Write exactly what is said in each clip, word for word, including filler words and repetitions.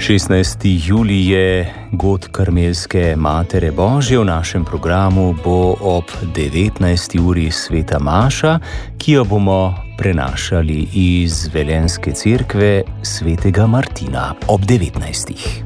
šestnajsti julij je god Karmelske Matere Božje. V našem programu bo ob devetnajsti uri sveta maša, ki jo bomo prenašali iz Velenjske cerkve svetega Martina ob devetnajstih.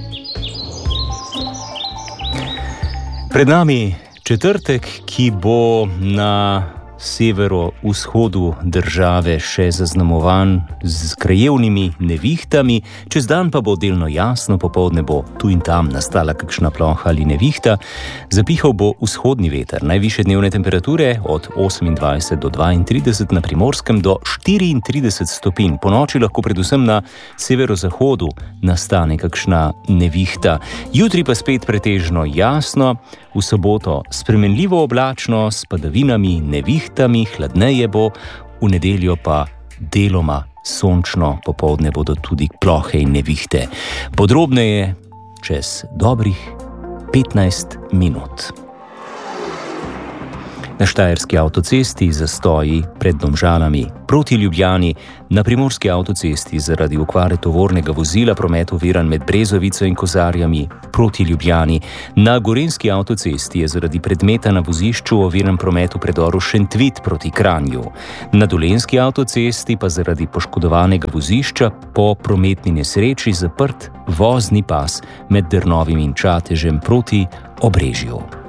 Pred nami četrtek, ki bo na severovzhodu države še zaznamovan z krajevnimi nevihtami, čez dan pa bo delno jasno, popoldne bo tu in tam nastala kakšna ploha ali nevihta. Zapihal bo vzhodni veter, najvišje dnevne temperature od osemindvajset do dvaintrideset, na Primorskem do štiriintrideset stopinj. Ponoči lahko predvsem na severozahodu nastane kakšna nevihta. Jutri pa spet pretežno jasno, v soboto spremenljivo oblačno s padavinami, nevihtami, hladneje bo, v nedeljo pa deloma sončno, popoldne bodo tudi plohe in nevihte. Podrobneje čez dobrih petnajst minut. Na štajerski avtocesti zastoji pred Domžalami. Proti Ljubljani na primorski avtocesti zaradi okvare tovornega vozila promet oviran med Brezovico in Kozarjami. Proti Ljubljani na gorenjski avtocesti je zaradi predmeta na vozišču oviran promet v predoru Šentvit proti Kranju. Na dolenjski avtocesti pa zaradi poškodovanega vozišča po prometni nesreči zaprt vozni pas med Drnovim in Čatežem proti Obrežju.